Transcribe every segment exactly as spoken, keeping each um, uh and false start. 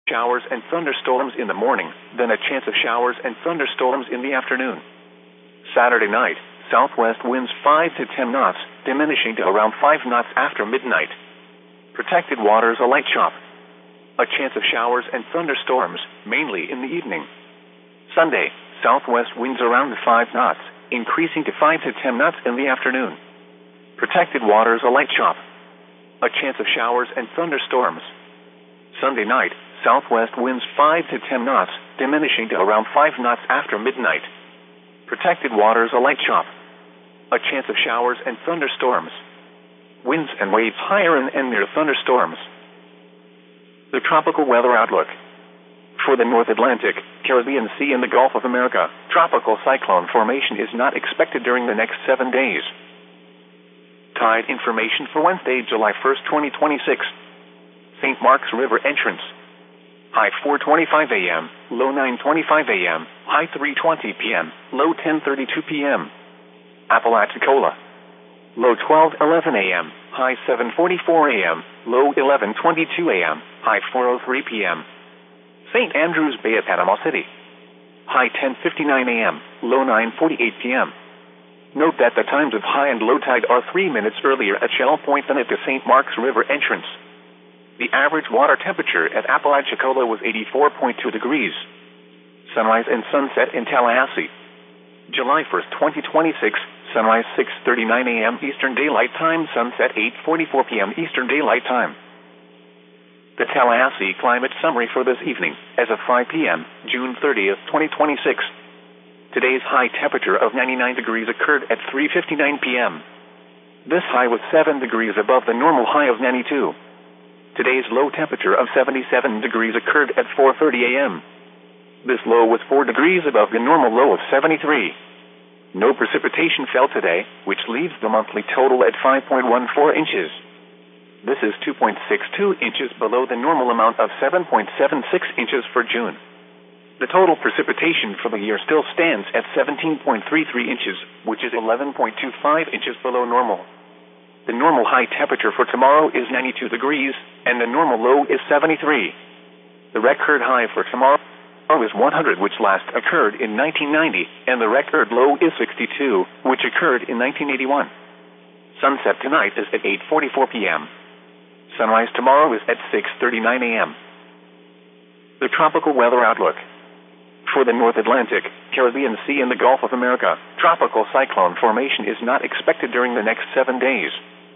showers and thunderstorms in the morning, then a chance of showers and thunderstorms in the afternoon. Saturday night, southwest winds five to ten knots, diminishing to around five knots after midnight. Protected waters a light chop. A chance of showers and thunderstorms, mainly in the evening. Sunday, southwest winds around five knots, increasing to five to ten knots in the afternoon. Protected waters a light chop. A chance of showers and thunderstorms. Sunday night, southwest winds five to ten knots, diminishing to around five knots after midnight. Protected waters a light chop. A chance of showers and thunderstorms. Winds and waves higher and, and near thunderstorms. The tropical weather outlook. For the North Atlantic, Caribbean Sea and the Gulf of America, tropical cyclone formation is not expected during the next seven days. Tide information for Wednesday, July first, twenty twenty-six. Saint Mark's River entrance. High four twenty-five a m, low nine twenty-five a m, high three twenty p m, low ten thirty-two p m Apalachicola. Low twelve eleven a m, high seven forty-four a m, low eleven twenty-two a m, high four oh three p m Saint Andrews Bay at Panama City. High ten fifty-nine a m, low nine forty-eight p m Note that the times of high and low tide are three minutes earlier at Shell Point than at the Saint Mark's River entrance. The average water temperature at Apalachicola was eighty-four point two degrees. Sunrise and sunset in Tallahassee. July first, twenty twenty-six, sunrise six thirty-nine a m Eastern Daylight Time, sunset eight forty-four p m Eastern Daylight Time. The Tallahassee climate summary for this evening, as of five p m, June thirtieth, twenty twenty-six. Today's high temperature of ninety-nine degrees occurred at three fifty-nine p m This high was seven degrees above the normal high of ninety-two. Today's low temperature of seventy-seven degrees occurred at four thirty a m This low was four degrees above the normal low of seventy-three. No precipitation fell today, which leaves the monthly total at five point one four inches. This is two point six two inches below the normal amount of seven point seven six inches for June. The total precipitation for the year still stands at seventeen point three three inches, which is eleven point two five inches below normal. The normal high temperature for tomorrow is ninety-two degrees, and the normal low is seventy-three. The record high for tomorrow is one hundred, which last occurred in nineteen ninety, and the record low is sixty-two, which occurred in nineteen eighty-one. Sunset tonight is at eight forty-four p m Sunrise tomorrow is at six thirty-nine a m The tropical weather outlook. For the North Atlantic, Caribbean Sea and the Gulf of America, tropical cyclone formation is not expected during the next seven days.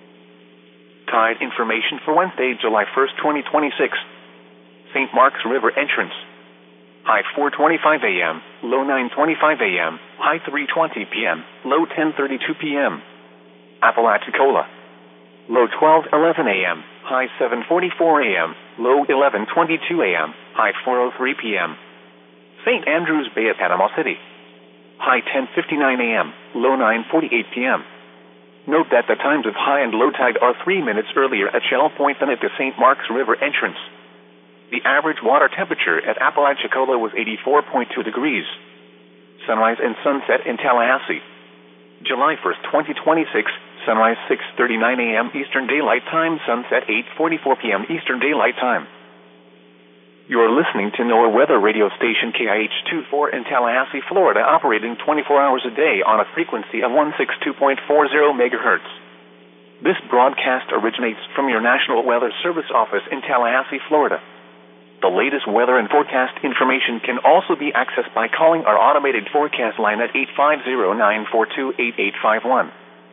Tide information for Wednesday, July first, twenty twenty-six. Saint Mark's River entrance. High four twenty-five a m, low nine twenty-five a m, high three twenty p m, low ten thirty-two p m Apalachicola. Low twelve eleven a m, high seven forty-four a m, low eleven twenty-two a m, high four oh three p m Saint Andrews Bay at Panama City. High ten fifty-nine a m, low nine forty-eight p m Note that the times of high and low tide are three minutes earlier at Shell Point than at the Saint Mark's River entrance. The average water temperature at Apalachicola was eighty-four point two degrees. Sunrise and sunset in Tallahassee. July first, twenty twenty-six, sunrise six thirty-nine a m Eastern Daylight Time, sunset eight forty-four p m Eastern Daylight Time. You are listening to NOAA weather radio station K I H twenty-four in Tallahassee, Florida, operating twenty-four hours a day on a frequency of one sixty-two point four zero megahertz. This broadcast originates from your National Weather Service office in Tallahassee, Florida. The latest weather and forecast information can also be accessed by calling our automated forecast line at eight five zero, nine four two, eight eight five one.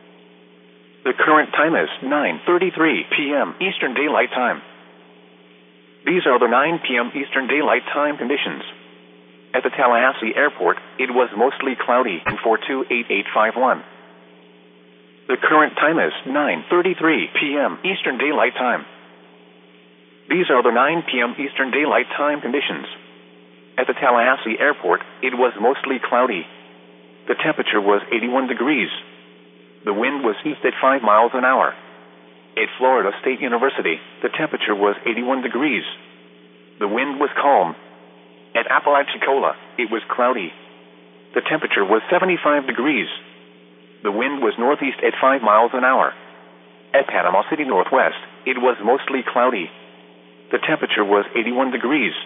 The current time is nine thirty-three p m Eastern Daylight Time. These are the nine p m Eastern Daylight Time conditions. At the Tallahassee Airport, it was mostly cloudy and four two eight eight five one. The current time is nine thirty-three p m Eastern Daylight Time. These are the nine p m Eastern Daylight Time conditions. At the Tallahassee Airport, it was mostly cloudy. The temperature was eighty-one degrees. The wind was east at five miles an hour. At Florida State University, the temperature was eighty-one degrees. The wind was calm. At Apalachicola, it was cloudy. The temperature was seventy-five degrees. The wind was northeast at five miles an hour. At Panama City Northwest, it was mostly cloudy. The temperature was eighty-one degrees.